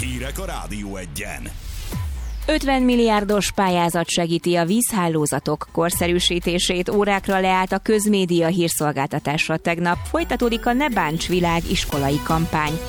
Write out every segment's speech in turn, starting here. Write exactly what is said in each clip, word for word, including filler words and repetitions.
Hírek a Rádió Egyen. ötven milliárdos pályázat segíti a vízhálózatok korszerűsítését, órákra leállt a közmédia hírszolgáltatásra tegnap. Folytatódik a Ne Bánts Világ iskolai kampány.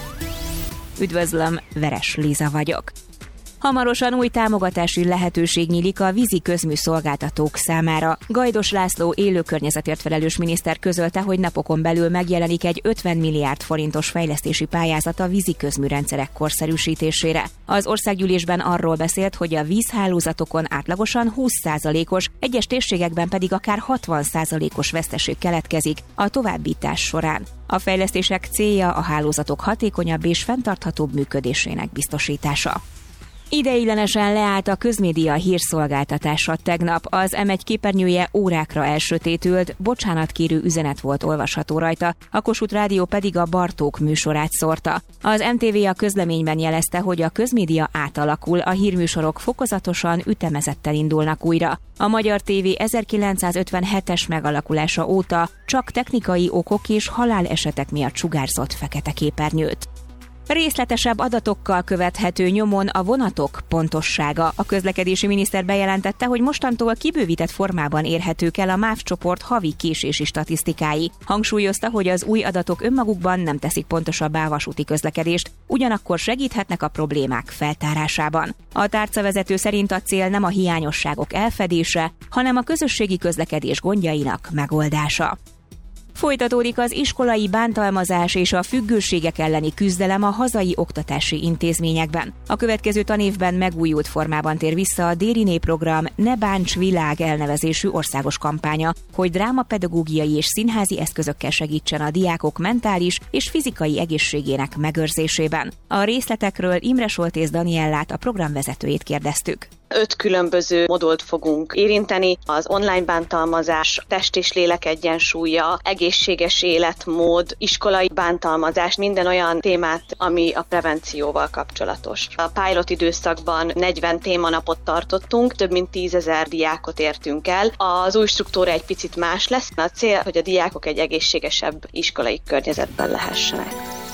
Üdvözlöm, Veres Liza vagyok. Hamarosan új támogatási lehetőség nyílik a vízi közműszolgáltatók számára. Gajdos László élőkörnyezetért felelős miniszter közölte, hogy napokon belül megjelenik egy ötven milliárd forintos fejlesztési pályázat a vízi közműrendszerek korszerűsítésére. Az országgyűlésben arról beszélt, hogy a vízhálózatokon átlagosan húsz százalékos, egyes térségekben pedig akár hatvan százalékos veszteség keletkezik a továbbítás során. A fejlesztések célja a hálózatok hatékonyabb és fenntarthatóbb működésének biztosítása. Ideiglenesen leállt a közmédia hírszolgáltatása tegnap. Az em egy képernyője órákra elsötétült, bocsánatkérő üzenet volt olvasható rajta, a Kossuth Rádió pedig a Bartók műsorát szórta. Az em té vé a közleményben jelezte, hogy a közmédia átalakul, a hírműsorok fokozatosan, ütemezettel indulnak újra. A Magyar té vé ezerkilencszázötvenhetes megalakulása óta csak technikai okok és halálesetek miatt sugárzott fekete képernyőt. Részletesebb adatokkal követhető nyomon a vonatok pontossága. A közlekedési miniszter bejelentette, hogy mostantól kibővített formában érhetők el a MÁV csoport havi késési statisztikái. Hangsúlyozta, hogy az új adatok önmagukban nem teszik pontosabbá a vasúti közlekedést, ugyanakkor segíthetnek a problémák feltárásában. A tárcavezető szerint a cél nem a hiányosságok elfedése, hanem a közösségi közlekedés gondjainak megoldása. Folytatódik az iskolai bántalmazás és a függőségek elleni küzdelem a hazai oktatási intézményekben. A következő tanévben megújult formában tér vissza a Dériné program Ne Bánts Világ elnevezésű országos kampánya, hogy drámapedagógiai és színházi eszközökkel segítsen a diákok mentális és fizikai egészségének megőrzésében. A részletekről Imre Soltész Daniellát, a programvezetőjét kérdeztük. Öt különböző modult fogunk érinteni, az online bántalmazás, test és lélek egyensúlya, egészséges életmód, iskolai bántalmazás, minden olyan témát, ami a prevencióval kapcsolatos. A pilot időszakban negyven témanapot tartottunk, több mint tízezer diákot értünk el. Az új struktúra egy picit más lesz. A cél, hogy a diákok egy egészségesebb iskolai környezetben lehessenek.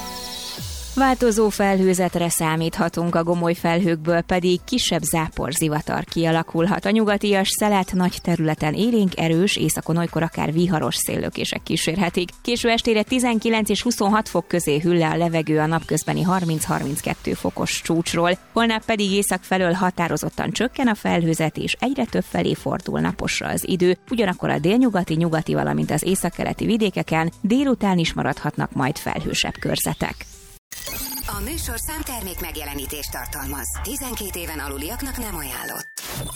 Változó felhőzetre számíthatunk, a gomoly felhőkből pedig kisebb záporzivatar kialakulhat. A nyugatias szelet nagy területen élénk, erős, északon olykor akár viharos széllökések kísérhetik. Késő estére tizenkilenc és huszonhat fok közé hűl le a levegő a napközbeni harminc-harminckettő fokos csúcsról. Holnap pedig észak felől határozottan csökken a felhőzet, és egyre több felé fordul naposra az idő. Ugyanakkor a délnyugati, nyugati, valamint az északkeleti vidékeken délután is maradhatnak majd felhősebb körzetek. A műsor számtermék megjelenítést tartalmaz. tizenkét éven aluliaknak nem ajánlott.